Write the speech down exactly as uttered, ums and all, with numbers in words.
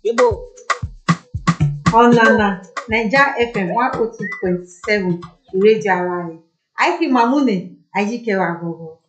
Yebo. Onana, Niger F M one oh two point seven, ìrédíò ara rẹ̀. Àìkí Mamune, Àìjíkẹwà gbogbo.